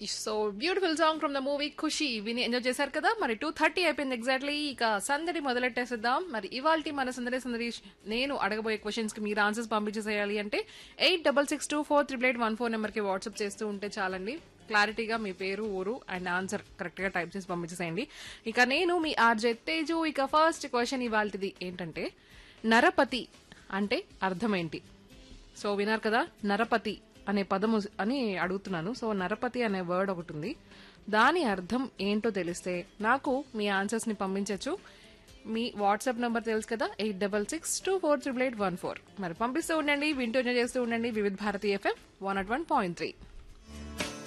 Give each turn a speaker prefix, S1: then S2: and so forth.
S1: So beautiful song from the movie ఖుషి విని enjoy చేశారు కదా. మరి 2:30 అయిపోయింది ఎగ్జాక్ట్లీ. ఇక సందడి మొదలెట్టేసేద్దాం. మరి ఇవాల్టి మన సందడి సందడి నేను అడగబోయే క్వశ్చన్స్ కి మీరు ఆన్సర్స్ పంపించేసేయాలి అంటే 8662488814 నెంబర్ కి వాట్సాప్ చేస్తూ ఉంటే చాలండి. క్లారిటీగా మీ పేరు ఊరు అండ్ ఆన్సర్ కరెక్ట్ గా టైప్ చేసి పంపించేసేయండి. ఇక నేను మీ ఆర్జే తేజు. ఇక ఫస్ట్ క్వశ్చన్ ఇవాల్టిది ఏంటంటే నరపతి అంటే అర్థం ఏంటి? సో విన్నారు కదా, నరపతి అనే పదము అని అడుగుతున్నాను. సో నరపతి అనే వర్డ్ ఒకటి ఉంది, దాని అర్థం ఏంటో తెలిస్తే నాకు మీ ఆన్సర్స్ ని పంపించచ్చు. మీ వాట్సాప్ నంబర్ తెలుసు కదా, 8662488814. మరి పంపిస్తూ ఉండండి, వింటూ ఎంజాయ్ చేస్తూ ఉండండి. వివిధ భారతి FM 101.3.